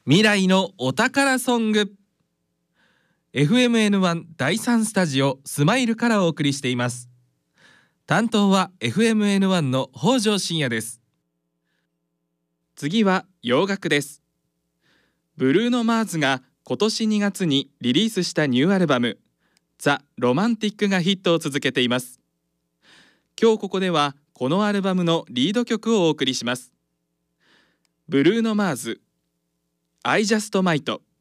未来のお宝ソング FMN1 第3スタジオスマイルからお送りしています。担当は FMN1 の北条真也です。次は洋楽です。ブルーノ・マーズが今年2月にリリースしたニューアルバムザ・ロマンティックがヒットを続けています。今日ここではこのアルバムのリード曲をお送りします。ブルーノ・マーズ I Just Might